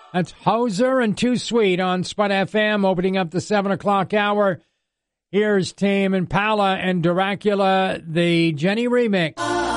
That's Hoser and Too Sweet on Spud FM, opening up the 7 o'clock hour. Here's Tame Impala and Dracula, the Jenny remix.